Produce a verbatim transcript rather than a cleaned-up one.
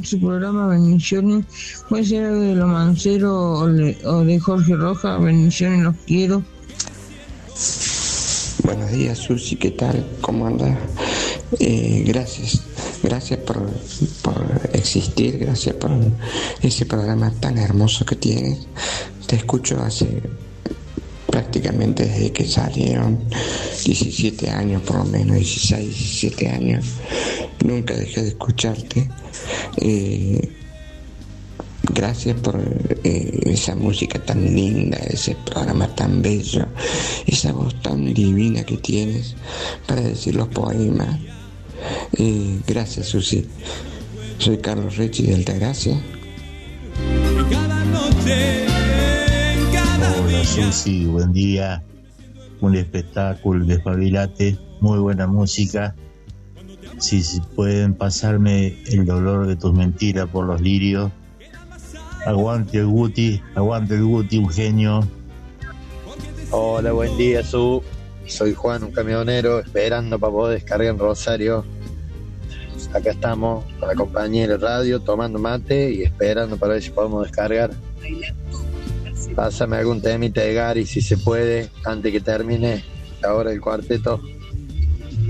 hermoso programa, bendiciones. Puede ser algo de Los Manceros o, le- o de Jorge Rojas, bendiciones, los quiero. Buenos días, Susi, ¿qué tal? ¿Cómo andas? Eh, gracias, gracias por, por existir, gracias por ese programa tan hermoso que tienes. Te escucho hace prácticamente desde que salieron, diecisiete años por lo menos, dieciséis, diecisiete años. Nunca dejé de escucharte. Eh, Gracias por eh, esa música tan linda, ese programa tan bello, esa voz tan divina que tienes para decir los poemas. Eh, gracias, Susi. Soy Carlos Rechi de Altagracia. Hola Susi, buen día. Un espectáculo, despabilate, muy buena música. Si, si pueden pasarme El dolor de tus mentiras por Los Lirios. Aguante el Guti, aguante el Guti, un genio. Hola, buen día, Su. Soy Juan, un camionero, esperando para poder descargar en Rosario. Acá estamos con la compañía de radio, tomando mate y esperando para ver si podemos descargar. Pásame algún temita de Gary, si se puede, antes que termine la hora del cuarteto.